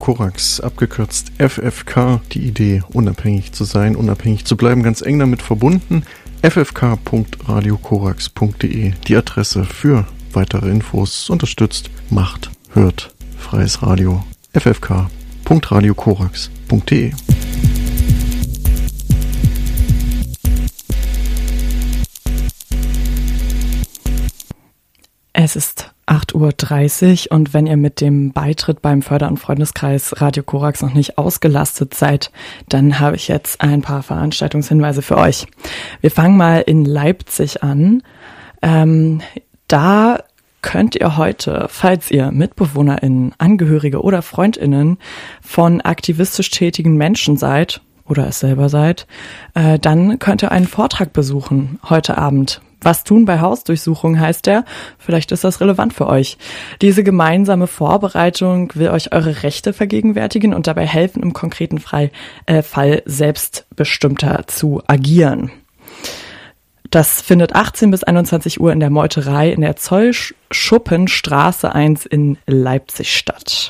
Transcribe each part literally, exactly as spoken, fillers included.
Korax, abgekürzt F F K, die Idee, unabhängig zu sein, unabhängig zu bleiben, ganz eng damit verbunden. f f k punkt radio korax punkt d e, die Adresse für weitere Infos, unterstützt, macht, hört, freies Radio, f f k punkt radio korax punkt d e. Es ist acht Uhr dreißig und wenn ihr mit dem Beitritt beim Förder- und Freundeskreis Radio Korax noch nicht ausgelastet seid, dann habe ich jetzt ein paar Veranstaltungshinweise für euch. Wir fangen mal in Leipzig an. Ähm, da könnt ihr heute, falls ihr MitbewohnerInnen, Angehörige oder FreundInnen von aktivistisch tätigen Menschen seid oder es selber seid, äh, dann könnt ihr einen Vortrag besuchen heute Abend. Was tun bei Hausdurchsuchungen heißt der? Vielleicht ist das relevant für euch. Diese gemeinsame Vorbereitung will euch eure Rechte vergegenwärtigen und dabei helfen, im konkreten Fall, äh, Fall selbstbestimmter zu agieren. Das findet achtzehn bis einundzwanzig Uhr in der Meuterei in der Zollschuppenstraße eins in Leipzig statt.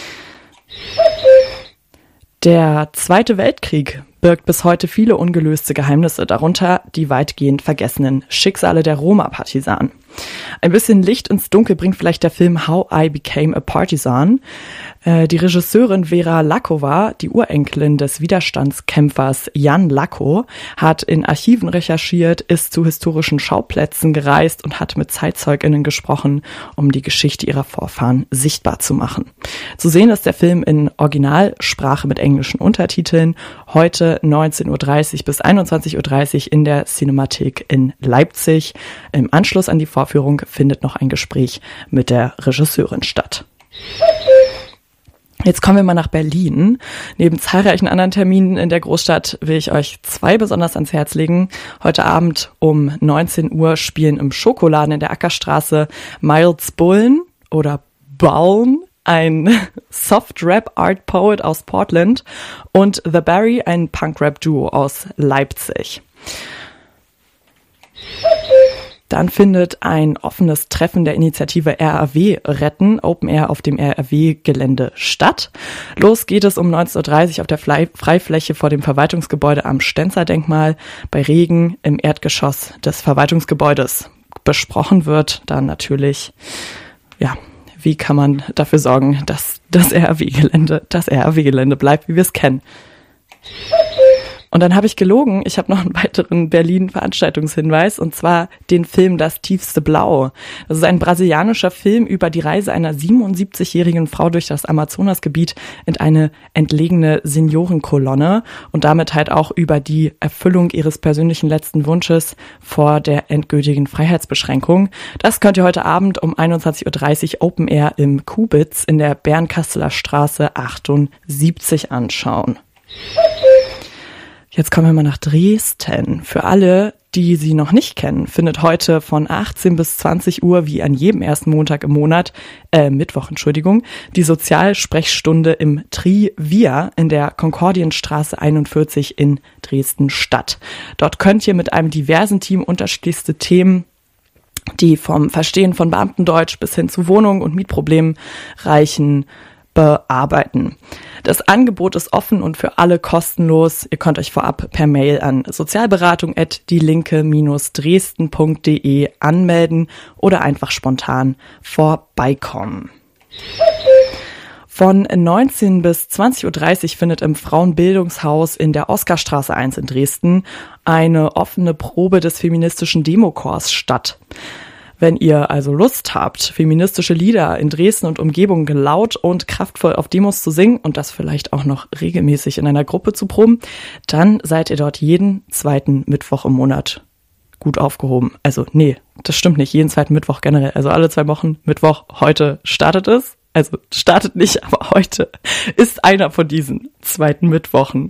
Der Zweite Weltkrieg birgt bis heute viele ungelöste Geheimnisse, darunter die weitgehend vergessenen Schicksale der Roma-Partisanen. Ein bisschen Licht ins Dunkel bringt vielleicht der Film How I Became a Partisan. Äh, die Regisseurin Vera Lakova, die Urenkelin des Widerstandskämpfers Jan Lacko, hat in Archiven recherchiert, ist zu historischen Schauplätzen gereist und hat mit ZeitzeugInnen gesprochen, um die Geschichte ihrer Vorfahren sichtbar zu machen. Zu sehen ist der Film in Originalsprache mit englischen Untertiteln, heute neunzehn Uhr dreißig bis einundzwanzig Uhr dreißig in der Cinemathek in Leipzig. Im Anschluss an die Vorführung findet noch ein Gespräch mit der Regisseurin statt. Jetzt kommen wir mal nach Berlin. Neben zahlreichen anderen Terminen in der Großstadt will ich euch zwei besonders ans Herz legen. Heute Abend um neunzehn Uhr spielen im Schokoladen in der Ackerstraße Miles Bullen oder Balm, ein Soft-Rap-Art-Poet aus Portland, und The Barry, ein Punk-Rap-Duo aus Leipzig. Dann findet ein offenes Treffen der Initiative R A W retten, Open Air auf dem R A W-Gelände statt. Los geht es um neunzehn Uhr dreißig auf der Freifläche vor dem Verwaltungsgebäude am Stenzer-Denkmal. Bei Regen im Erdgeschoss des Verwaltungsgebäudes. Besprochen wird dann natürlich, ja, wie kann man dafür sorgen, dass das R A W-Gelände das R A W-Gelände bleibt, wie wir es kennen. Und dann habe ich gelogen, ich habe noch einen weiteren Berlin-Veranstaltungshinweis, und zwar den Film Das tiefste Blau. Das ist ein brasilianischer Film über die Reise einer siebenundsiebzigjährigen Frau durch das Amazonasgebiet in eine entlegene Seniorenkolonne und damit halt auch über die Erfüllung ihres persönlichen letzten Wunsches vor der endgültigen Freiheitsbeschränkung. Das könnt ihr heute Abend um einundzwanzig Uhr dreißig Open Air im Kubitz in der Bernkasseler Straße achtundsiebzig anschauen. Jetzt kommen wir mal nach Dresden. Für alle, die sie noch nicht kennen, findet heute von achtzehn bis zwanzig Uhr, wie an jedem ersten Montag im Monat, äh, Mittwoch, Entschuldigung, die Sozialsprechstunde im Trivia in der Konkordienstraße einundvierzig in Dresden statt. Dort könnt ihr mit einem diversen Team unterschiedlichste Themen, die vom Verstehen von Beamtendeutsch bis hin zu Wohnungen und Mietproblemen reichen, bearbeiten. Das Angebot ist offen und für alle kostenlos. Ihr könnt euch vorab per Mail an sozialberatung at dielinke dresden punkt de anmelden oder einfach spontan vorbeikommen. Von neunzehn bis zwanzig Uhr dreißig findet im Frauenbildungshaus in der Oskarstraße eins in Dresden eine offene Probe des feministischen Demochors statt. Wenn ihr also Lust habt, feministische Lieder in Dresden und Umgebung laut und kraftvoll auf Demos zu singen und das vielleicht auch noch regelmäßig in einer Gruppe zu proben, dann seid ihr dort jeden zweiten Mittwoch im Monat gut aufgehoben. Also nee, das stimmt nicht, jeden zweiten Mittwoch generell. Also alle zwei Wochen Mittwoch, heute startet es. Also startet nicht, aber heute ist einer von diesen zweiten Mittwochen.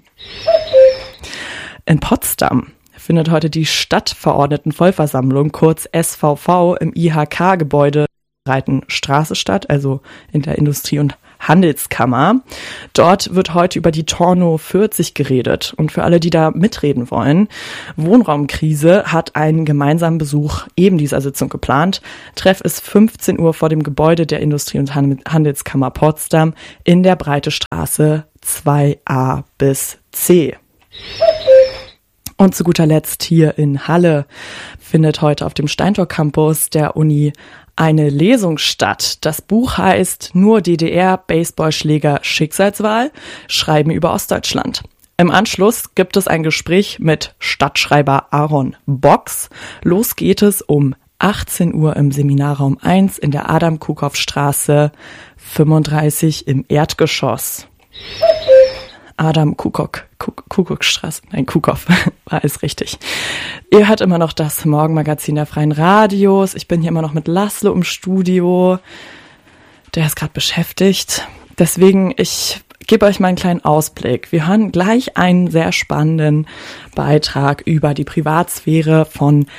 In Potsdam findet heute die Stadtverordnetenvollversammlung, kurz S V V, im I H K-Gebäude Breitenstraße statt, also in der Industrie- und Handelskammer. Dort wird heute über die Torno vierzig geredet. Und für alle, die da mitreden wollen, Wohnraumkrise hat einen gemeinsamen Besuch eben dieser Sitzung geplant. Treff ist fünfzehn Uhr vor dem Gebäude der Industrie- und Handelskammer Potsdam in der Breite Straße zwei a bis c. Und zu guter Letzt hier in Halle findet heute auf dem Steintor Campus der Uni eine Lesung statt. Das Buch heißt Nur D D R, Baseballschläger, Schicksalswahl, Schreiben über Ostdeutschland. Im Anschluss gibt es ein Gespräch mit Stadtschreiber Aaron Box. Los geht es um achtzehn Uhr im Seminarraum eins in der Adam-Kukow-Straße fünfunddreißig im Erdgeschoss. Adam Kukow, Kukow-Straße, nein, Kukow, war alles richtig. Ihr hört immer noch das Morgenmagazin der Freien Radios. Ich bin hier immer noch mit Laszlo im Studio. Der ist gerade beschäftigt. Deswegen, ich gebe euch mal einen kleinen Ausblick. Wir hören gleich einen sehr spannenden Beitrag über die Privatsphäre von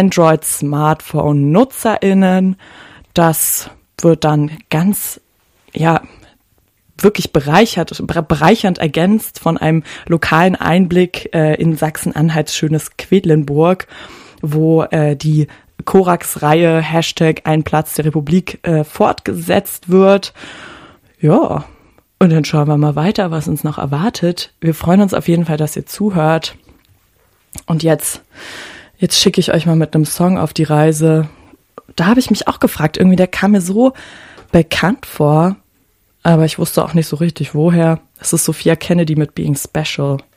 Android-Smartphone-NutzerInnen. Das wird dann ganz, ja, wirklich bereichert, bereichernd ergänzt von einem lokalen Einblick äh, in Sachsen-Anhalts schönes Quedlinburg, wo äh, die Korax-Reihe Hashtag Ein Platz der Republik äh, fortgesetzt wird. Ja, und dann schauen wir mal weiter, was uns noch erwartet. Wir freuen uns auf jeden Fall, dass ihr zuhört. Und jetzt, jetzt schicke ich euch mal mit einem Song auf die Reise. Da habe ich mich auch gefragt, irgendwie, der kam mir so bekannt vor, aber ich wusste auch nicht so richtig, woher. Es ist Sophia Kennedy mit Being Special.